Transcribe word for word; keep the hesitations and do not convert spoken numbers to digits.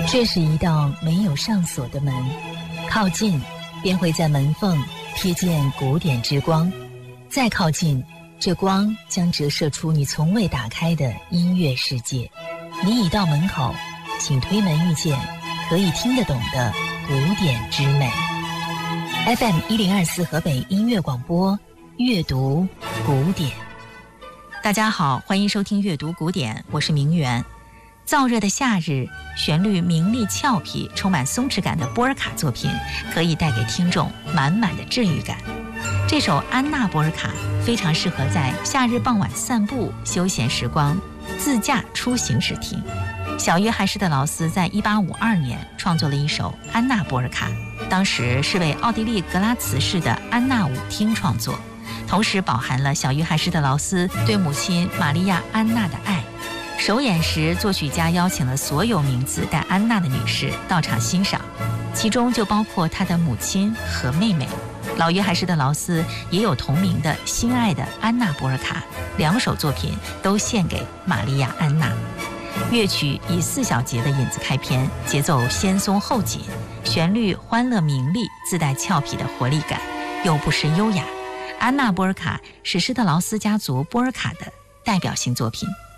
这是一道没有上锁的门，靠近便会在门缝瞥见古典之光，再靠近，这光将折射出你从未打开的音乐世界。你已到门口，请推门遇见可以听得懂的古典之美。 F M 一零二四河北音乐广播，阅读古典。 大家好，欢迎收听阅读古典，我是明媛。燥热的夏日，旋律明丽俏皮、充满松弛感的波尔卡作品，可以带给听众满满的治愈感。这首《安娜波尔卡》非常适合在夏日傍晚散步、休闲时光、自驾出行时听。小约翰施特劳斯在一八五二年创作了一首《安娜波尔卡》，当时是为奥地利格拉茨市的安娜舞厅创作，同时饱含了小约翰施特劳斯对母亲玛利亚·安娜的爱。首演时，作曲家邀请了所有名字带安娜的女士到场欣赏，其中就包括她的母亲和妹妹。老约翰施特劳斯也有同名的心爱的安娜波尔卡，两首作品都献给玛利亚·安娜。乐曲以四小节的引子开篇，节奏先松后紧，旋律欢乐明丽，自带俏皮的活力感，又不失优雅。安娜波尔卡是施特劳斯家族波尔卡的代表性作品。